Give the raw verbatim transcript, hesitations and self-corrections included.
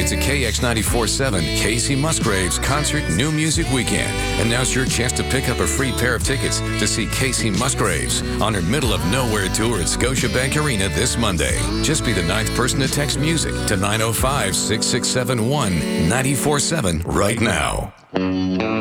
It's a K X ninety-four point seven Casey Musgraves Concert New Music Weekend. And now's your chance to pick up a free pair of tickets to see Casey Musgraves on her Middle of Nowhere tour at Scotiabank Arena this Monday. Just be the ninth person to text music to nine oh five, six six seven one, nine four seven right now.